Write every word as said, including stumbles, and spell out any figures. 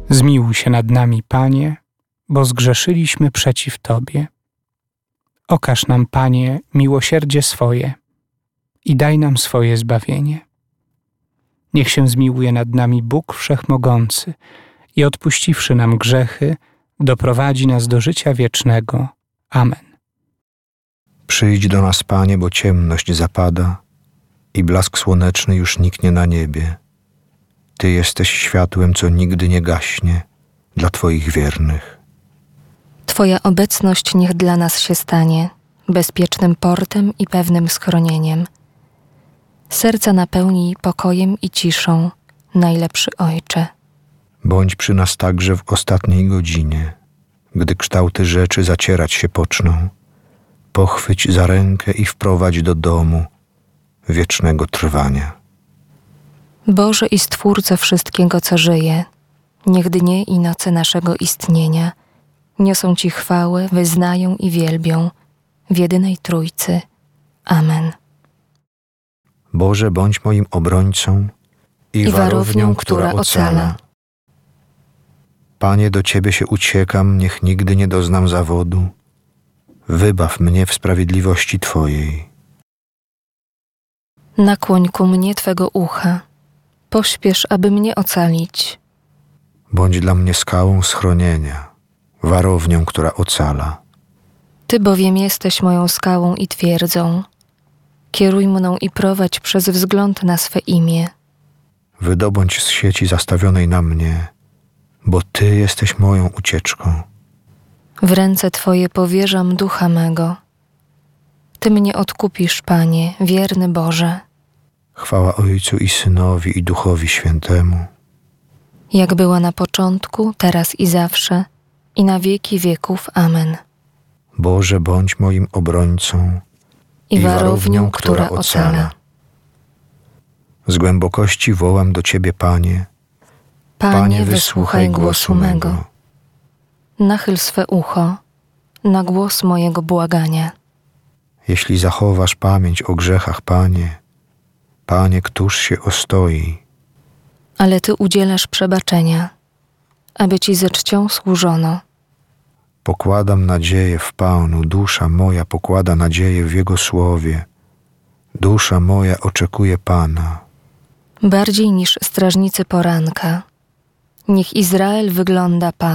Zmiłuj się nad nami, Panie, bo zgrzeszyliśmy przeciw Tobie. Okaż nam, Panie, miłosierdzie swoje i daj nam swoje zbawienie. Niech się zmiłuje nad nami Bóg Wszechmogący i odpuściwszy nam grzechy, doprowadzi nas do życia wiecznego. Amen. Przyjdź do nas, Panie, bo ciemność zapada i blask słoneczny już niknie na niebie. Ty jesteś światłem, co nigdy nie gaśnie dla Twoich wiernych. Twoja obecność niech dla nas się stanie bezpiecznym portem i pewnym schronieniem. Serca napełnij pokojem i ciszą, najlepszy Ojcze. Bądź przy nas także w ostatniej godzinie, gdy kształty rzeczy zacierać się poczną. Pochwyć za rękę i wprowadź do domu wiecznego trwania. Boże i Stwórco wszystkiego, co żyje, niech dnie i noce naszego istnienia niosą Ci chwałę, wyznają i wielbią w jedynej Trójcy. Amen. Boże, bądź moim obrońcą i, I warownią, warownią, która która ocala. ocala. Panie, do Ciebie się uciekam, niech nigdy nie doznam zawodu. Wybaw mnie w sprawiedliwości Twojej. Nakłoń ku mnie Twego ucha, pośpiesz, aby mnie ocalić. Bądź dla mnie skałą schronienia, warownią, która ocala. Ty bowiem jesteś moją skałą i twierdzą. Kieruj mną i prowadź przez wzgląd na swe imię. Wydobądź z sieci zastawionej na mnie, bo Ty jesteś moją ucieczką. W ręce Twoje powierzam ducha mego. Ty mnie odkupisz, Panie, wierny Boże. Chwała Ojcu i Synowi i Duchowi Świętemu. Jak była na początku, teraz i zawsze, i na wieki wieków. Amen. Boże, bądź moim obrońcą I, I warownią, która ocala. Z głębokości wołam do Ciebie, Panie. Panie, Panie, wysłuchaj głosu mego. Nachyl swe ucho na głos mojego błagania. Jeśli zachowasz pamięć o grzechach, Panie, Panie, któż się ostoi? Ale Ty udzielasz przebaczenia, aby Ci ze czcią służono. Pokładam nadzieję w Panu, dusza moja pokłada nadzieję w Jego słowie. Dusza moja oczekuje Pana. Bardziej niż strażnicy poranka, niech Izrael wygląda Panu.